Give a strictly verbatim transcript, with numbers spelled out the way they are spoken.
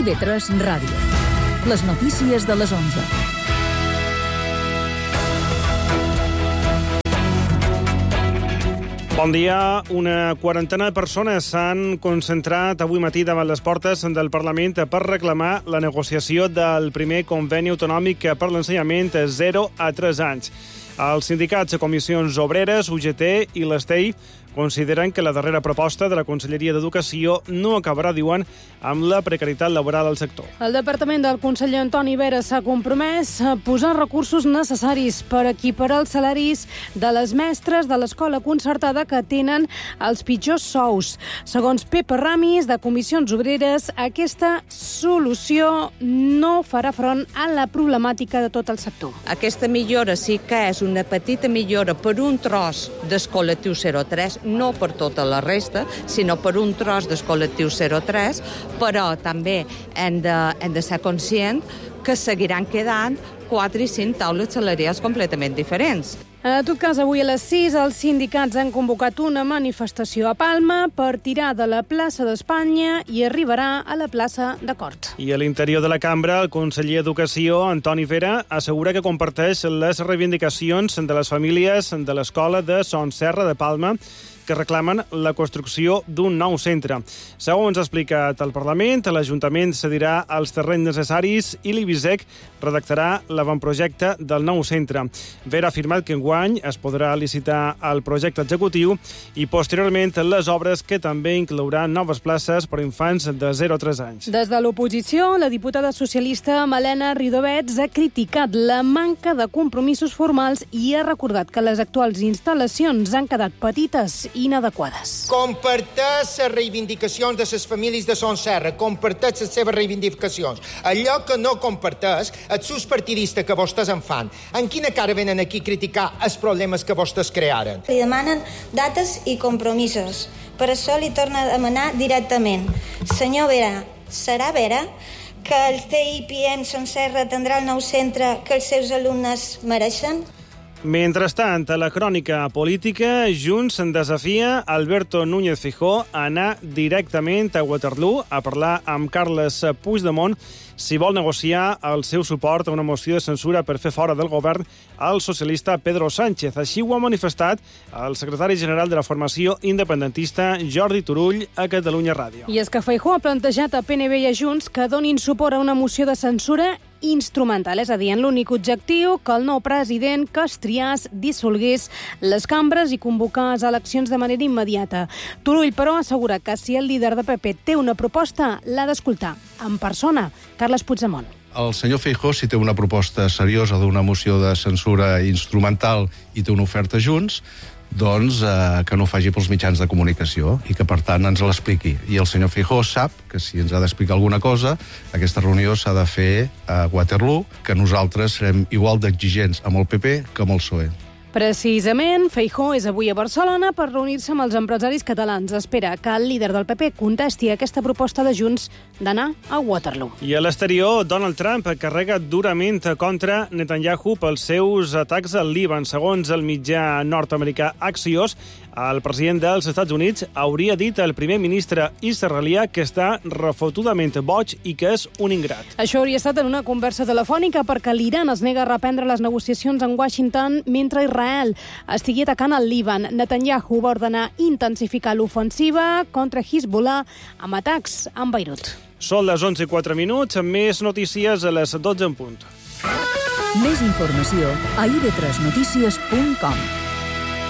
I B tres Ràdio. Les notícies de les onze. Bon dia. Una quarantena de persones s'han concentrat avui matí davant les portes del Parlament per reclamar la negociació del primer conveni autonòmic per l'ensenyament zero a tres anys. Els sindicats, Comissions Obreres, U G T i l'Estei consideren que la darrera proposta de la Conselleria d'Educació no acabarà, diuen, amb la precarietat laboral al sector. El departament del conseller Antoni Vera s'ha compromès a posar recursos necessaris per equiparar els salaris de les mestres de l'escola concertada que tenen els pitjors sous. Segons Pepa Ramis, de Comissions Obreres, aquesta solució no farà front a la problemàtica de tot el sector. Aquesta millora sí que és una petita millora per un tros del col·lectiu zero a tres, no per tota la resta, sinó per un tros del col·lectiu zero a tres, però també hem de, hem de ser conscients que seguiran quedant quatre i cinc taules salarials completament diferents. En tot cas, avui a les sis els sindicats han convocat una manifestació a Palma per tirar de la plaça d'Espanya i arribarà a la plaça de Cort. I a l'interior de la cambra, el conseller d'Educació, Antoni Vera, assegura que comparteix les reivindicacions de les famílies de l'escola de Son Serra de Palma, que reclamen la construcció d'un nou centre. Segons ha explicat al Parlament, l'Ajuntament cedirà els terrenys necessaris i l'Ibisec redactarà l'avantprojecte del nou centre. Vera ha afirmat que enguany es podrà licitar el projecte executiu i posteriorment les obres, que també inclouran noves places per infants de zero a tres anys. Des de l'oposició, la diputada socialista Malena Ridovets ha criticat la manca de compromisos formals i ha recordat que les actuals instal·lacions han quedat petites i inadequades. Comparteix les reivindicacions de les famílies de Son Serra, comparteix les seves reivindicacions. Allò que no comparteix, el sus partidista que vostès en fan. En quina cara venen aquí a criticar els problemes que vostès crearen? Li demanen dates i compromisos. Per això li torna a demanar directament. Senyor Vera, serà vera que el C I P M Son Serra tindrà el nou centre que els seus alumnes mereixen? Mentrestant, a la crònica política, Junts desafia Alberto Núñez Feijóo a anar directament a Waterloo a parlar amb Carles Puigdemont si vol negociar el seu suport a una moció de censura per fer fora del govern al socialista Pedro Sánchez. Així ho ha manifestat el secretari general de la formació independentista Jordi Turull a Catalunya Ràdio. I és que Feijóo ha plantejat a P N B i a Junts que donin suport a una moció de censura instrumental, és a dir, en l'únic objectiu que el nou president que es triés dissolgués les cambres i convocés eleccions de manera immediata. Turull, però, assegura que si el líder de P P té una proposta, l'ha d'escoltar en persona. Carles Puigdemont. El senyor Feijóo, si té una proposta seriosa d'una moció de censura instrumental i té una oferta Junts, doncs eh, que no ho faci pels mitjans de comunicació i que, per tant, ens l'expliqui. I el senyor Feijóo sap que si ens ha d'explicar alguna cosa, aquesta reunió s'ha de fer a Waterloo, que nosaltres serem igual d'exigents amb el P P que amb el P S O E. Precisament, Feijóo és avui a Barcelona per reunir-se amb els empresaris catalans. Espera que el líder del P P contesti aquesta proposta de Junts d'anar a Waterloo. I a l'exterior, Donald Trump carrega durament contra Netanyahu pels seus atacs al Líban. Segons el mitjà nord-americà Axios, el president dels Estats Units hauria dit al primer ministre israelià que està refotudament boig i que és un ingrat. Això hauria estat en una conversa telefònica perquè l'Iran es nega a reprendre les negociacions amb Washington mentre Israel estigui atacant el Líban. Netanyahu va ordenar intensificar l'ofensiva contra Hezbollah amb atacs en Beirut. Són les onze i quatre minuts, amb més notícies a les dotze en punt. Més informació a i be tres notícies punt com.